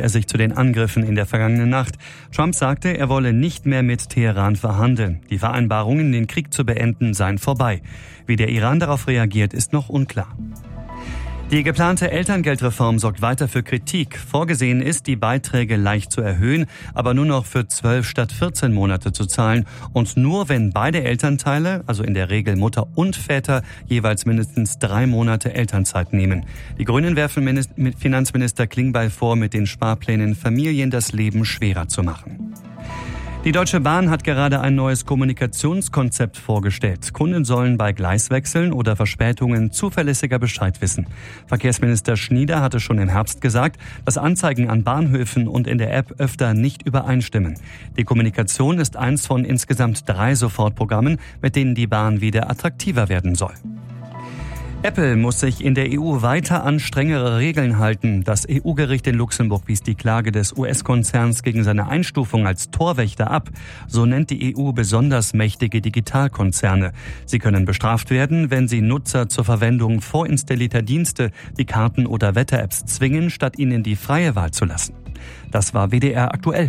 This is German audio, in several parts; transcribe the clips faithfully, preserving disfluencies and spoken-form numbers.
er sich zu den Angriffen in der vergangenen Nacht. Trump sagte, er wolle nicht mehr mit Teheran verhandeln. Die Vereinbarungen, den Krieg zu beenden, seien vorbei. Wie der Iran darauf reagiert, ist noch unklar. Die geplante Elterngeldreform sorgt weiter für Kritik. Vorgesehen ist, die Beiträge leicht zu erhöhen, aber nur noch für zwölf statt vierzehn Monate zu zahlen. Und nur wenn beide Elternteile, also in der Regel Mutter und Väter, jeweils mindestens drei Monate Elternzeit nehmen. Die Grünen werfen Finanzminister Klingbeil vor, mit den Sparplänen Familien das Leben schwerer zu machen. Die Deutsche Bahn hat gerade ein neues Kommunikationskonzept vorgestellt. Kunden sollen bei Gleiswechseln oder Verspätungen zuverlässiger Bescheid wissen. Verkehrsminister Schnieder hatte schon im Herbst gesagt, dass Anzeigen an Bahnhöfen und in der App öfter nicht übereinstimmen. Die Kommunikation ist eins von insgesamt drei Sofortprogrammen, mit denen die Bahn wieder attraktiver werden soll. Apple muss sich in der E U weiter an strengere Regeln halten. Das E U-Gericht in Luxemburg wies die Klage des U S-Konzerns gegen seine Einstufung als Torwächter ab. So nennt die E U besonders mächtige Digitalkonzerne. Sie können bestraft werden, wenn sie Nutzer zur Verwendung vorinstallierter Dienste wie Karten- oder Wetter-Apps zwingen, statt ihnen die freie Wahl zu lassen. Das war W D R aktuell.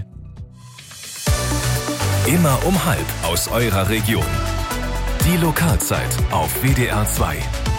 Immer um halb aus eurer Region. Die Lokalzeit auf W D R zwei.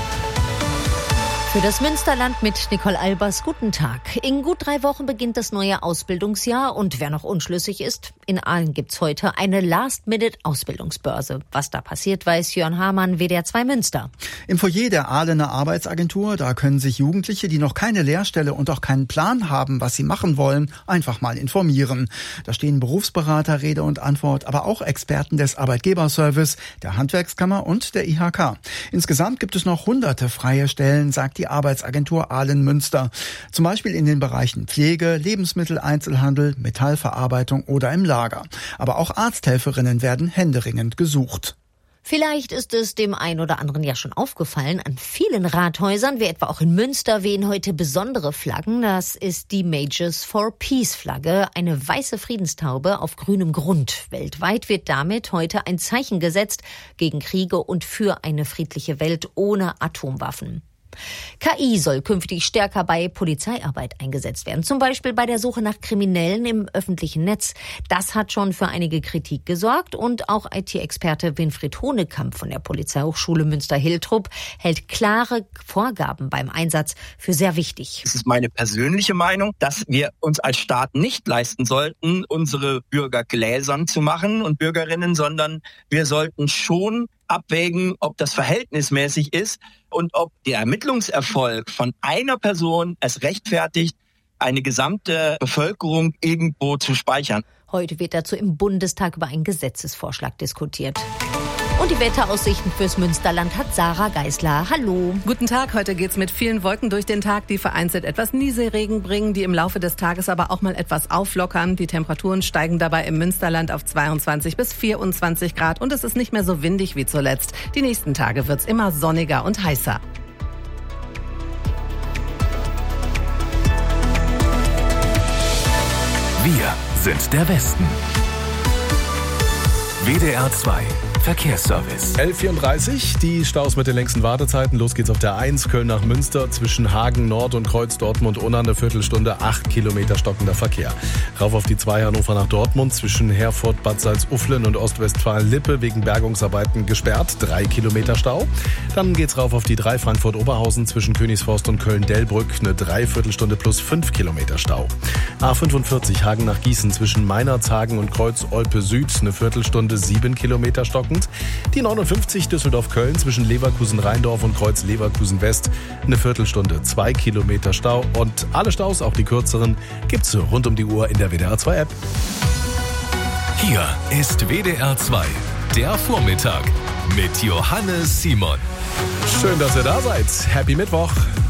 Für das Münsterland mit Nicole Albers, guten Tag. In gut drei Wochen beginnt das neue Ausbildungsjahr und wer noch unschlüssig ist, in Aalen gibt's heute eine Last-Minute-Ausbildungsbörse. Was da passiert, weiß Jörn Hamann, W D R zwei Münster. Im Foyer der Aalener Arbeitsagentur, da können sich Jugendliche, die noch keine Lehrstelle und auch keinen Plan haben, was sie machen wollen, einfach mal informieren. Da stehen Berufsberater Rede und Antwort, aber auch Experten des Arbeitgeberservice, der Handwerkskammer und der I H K. Insgesamt gibt es noch hunderte freie Stellen, sagt die Arbeitsagentur Aalen-Münster. Zum Beispiel in den Bereichen Pflege, Lebensmitteleinzelhandel, Metallverarbeitung oder im Lager. Aber auch Arzthelferinnen werden händeringend gesucht. Vielleicht ist es dem einen oder anderen ja schon aufgefallen, an vielen Rathäusern, wie etwa auch in Münster, wehen heute besondere Flaggen. Das ist die Majors for Peace Flagge, eine weiße Friedenstaube auf grünem Grund. Weltweit wird damit heute ein Zeichen gesetzt gegen Kriege und für eine friedliche Welt ohne Atomwaffen. K I soll künftig stärker bei Polizeiarbeit eingesetzt werden, zum Beispiel bei der Suche nach Kriminellen im öffentlichen Netz. Das hat schon für einige Kritik gesorgt und auch I T-Experte Winfried Honekamp von der Polizeihochschule Münster-Hiltrup hält klare Vorgaben beim Einsatz für sehr wichtig. Es ist meine persönliche Meinung, dass wir uns als Staat nicht leisten sollten, unsere Bürger gläsern zu machen und Bürgerinnen, sondern wir sollten schon abwägen, ob das verhältnismäßig ist und ob der Ermittlungserfolg von einer Person es rechtfertigt, eine gesamte Bevölkerung irgendwo zu speichern. Heute wird dazu im Bundestag über einen Gesetzesvorschlag diskutiert. Und die Wetteraussichten fürs Münsterland hat Sarah Geisler. Hallo. Guten Tag. Heute geht's mit vielen Wolken durch den Tag, die vereinzelt etwas Nieselregen bringen, die im Laufe des Tages aber auch mal etwas auflockern. Die Temperaturen steigen dabei im Münsterland auf zweiundzwanzig bis vierundzwanzig Grad und es ist nicht mehr so windig wie zuletzt. Die nächsten Tage wird's immer sonniger und heißer. Wir sind der Westen. W D R zwei Verkehrsservice. elf Uhr vierunddreißig, die Staus mit den längsten Wartezeiten. Los geht's auf der eins, Köln nach Münster, zwischen Hagen Nord und Kreuz Dortmund-Unna eine Viertelstunde, acht Kilometer stockender Verkehr. Rauf auf die zwei Hannover nach Dortmund, zwischen Herford, Bad Salzuflen und Ostwestfalen-Lippe wegen Bergungsarbeiten gesperrt, drei Kilometer Stau. Dann geht's rauf auf die drei Frankfurt-Oberhausen, zwischen Königsforst und Köln-Delbrück, eine Dreiviertelstunde plus fünf Kilometer Stau. A fünfundvierzig Hagen nach Gießen, zwischen Meinerzhagen und Kreuz-Olpe Süd, eine Viertelstunde, sieben Kilometer stockend. Die neunundfünfzig Düsseldorf-Köln zwischen Leverkusen-Rheindorf und Kreuz Leverkusen-West, eine Viertelstunde, zwei Kilometer Stau. Und alle Staus, auch die kürzeren, gibt's rund um die Uhr in der W D R zwei App. Hier ist W D R zwei, der Vormittag mit Johannes Simon. Schön, dass ihr da seid. Happy Mittwoch.